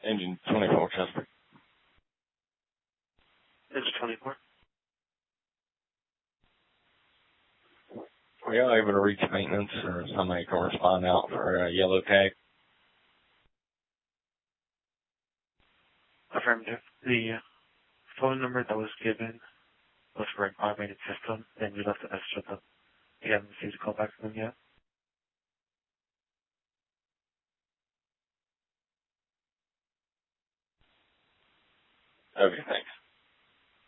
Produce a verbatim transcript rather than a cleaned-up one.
Engine twenty-four, Chester. Engine twenty-four. Are y'all able to reach maintenance or somebody can respond out for a yellow tag? Affirmative. The phone number that was given was for an automated system, and we left a message with them. You haven't received a call back from them yet? Okay, thanks.